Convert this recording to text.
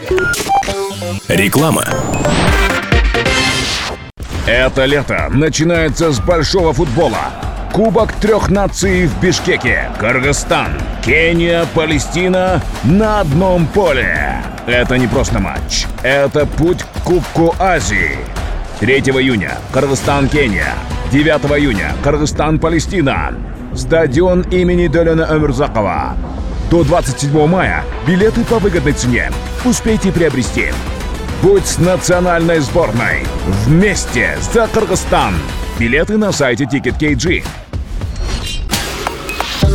Реклама. Это лето начинается с большого футбола. Кубок 3 наций в Бишкеке. Кыргызстан, Кения, Палестина на одном поле. Это не просто матч. Это путь к Кубку Азии. 3 июня Кыргызстан, Кения. 9 июня Кыргызстан, Палестина. Стадион имени Далена Омурзакова. До 27 мая билеты по выгодной цене. Успейте приобрести. Будь с национальной сборной. Вместе за Кыргызстан. Билеты на сайте Ticket.kg.